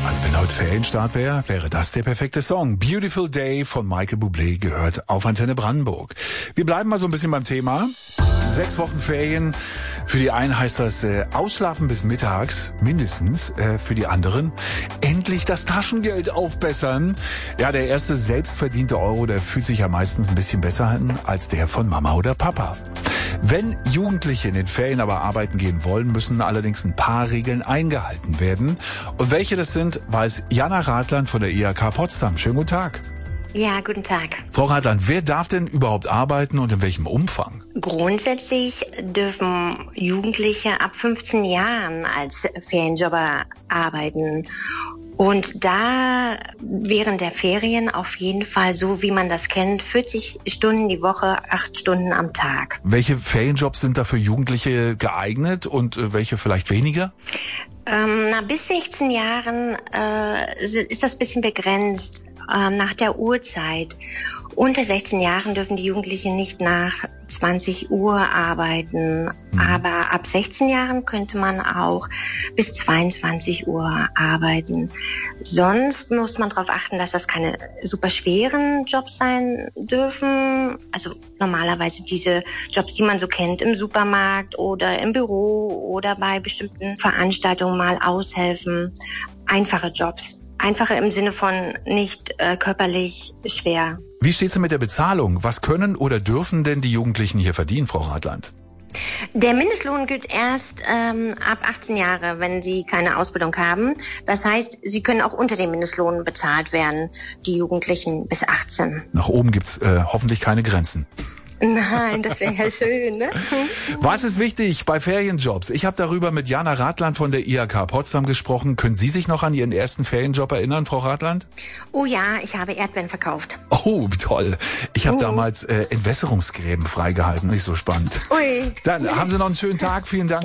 Also wenn heute Ferienstart wäre das der perfekte Song. Beautiful Day von Michael Bublé gehört auf Antenne Brandenburg. Wir bleiben mal so ein bisschen beim Thema. 6 Wochen Ferien. Für die einen heißt das ausschlafen bis mittags, mindestens. Für die anderen endlich das Taschengeld aufbessern. Ja, der erste selbstverdiente Euro, der fühlt sich ja meistens ein bisschen besser an als der von Mama oder Papa. Wenn Jugendliche in den Ferien aber arbeiten gehen wollen, müssen allerdings ein paar Regeln eingehalten werden. Und welche das sind, weiß Jana Radland von der IHK Potsdam. Schönen guten Tag. Ja, guten Tag. Frau Radland, wer darf denn überhaupt arbeiten und in welchem Umfang? Grundsätzlich dürfen Jugendliche ab 15 Jahren als Ferienjobber arbeiten. Und da während der Ferien auf jeden Fall, so wie man das kennt, 40 Stunden die Woche, 8 Stunden am Tag. Welche Ferienjobs sind da für Jugendliche geeignet und welche vielleicht weniger? Bis 16 Jahren ist das ein bisschen begrenzt nach der Uhrzeit. Unter 16 Jahren dürfen die Jugendlichen nicht nach 20 Uhr arbeiten. Aber ab 16 Jahren könnte man auch bis 22 Uhr arbeiten. Sonst muss man darauf achten, dass das keine super schweren Jobs sein dürfen. Also normalerweise diese Jobs, die man so kennt im Supermarkt oder im Büro oder bei bestimmten Veranstaltungen mal aushelfen. Einfache Jobs. Einfache im Sinne von nicht körperlich schwer. Wie steht's denn mit der Bezahlung? Was können oder dürfen denn die Jugendlichen hier verdienen, Frau Radland? Der Mindestlohn gilt erst ab 18 Jahre, wenn sie keine Ausbildung haben. Das heißt, sie können auch unter dem Mindestlohn bezahlt werden, die Jugendlichen bis 18. Nach oben gibt's hoffentlich keine Grenzen. Nein, das wäre ja schön, ne? Was ist wichtig bei Ferienjobs? Ich habe darüber mit Jana Radland von der IHK Potsdam gesprochen. Können Sie sich noch an Ihren ersten Ferienjob erinnern, Frau Radland? Oh ja, ich habe Erdbeeren verkauft. Oh, toll. Ich habe damals Entwässerungsgräben freigehalten. Nicht so spannend. Ui. Dann haben Sie noch einen schönen Tag. Vielen Dank.